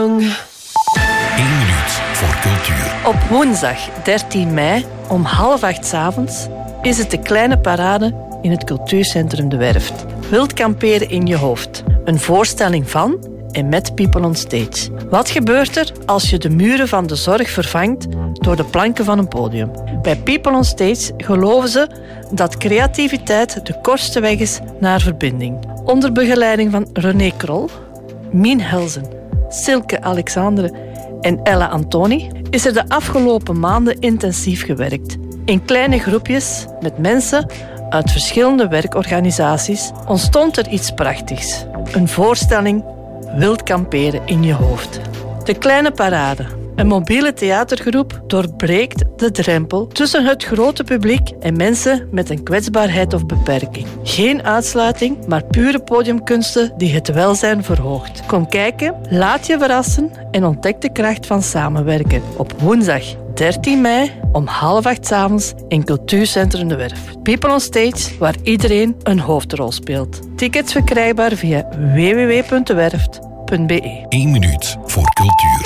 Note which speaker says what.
Speaker 1: 1 minuut voor cultuur.
Speaker 2: Op woensdag 13 mei om 7:30 s'avonds is het de kleine parade in het cultuurcentrum De Werft. Wild kamperen in je hoofd. Een voorstelling van en met People on Stage. Wat gebeurt er als je de muren van de zorg vervangt door de planken van een podium? Bij People on Stage geloven ze dat creativiteit de kortste weg is naar verbinding. Onder begeleiding van René Krol, Mien Helzen, Silke Alexandre en Ella Antoni is er de afgelopen maanden intensief gewerkt. In kleine groepjes met mensen uit verschillende werkorganisaties ontstond er iets prachtigs. Een voorstelling Wild kamperen in je hoofd. De kleine parade. Een mobiele theatergroep doorbreekt de drempel tussen het grote publiek en mensen met een kwetsbaarheid of beperking. Geen uitsluiting, maar pure podiumkunsten die het welzijn verhoogt. Kom kijken, laat je verrassen en ontdek de kracht van samenwerken. Op woensdag 13 mei om 7:30 s'avonds in Cultuurcentrum De Werf. People on Stage, waar iedereen een hoofdrol speelt. Tickets verkrijgbaar via www.dewerft.be.
Speaker 1: 1 minuut voor cultuur.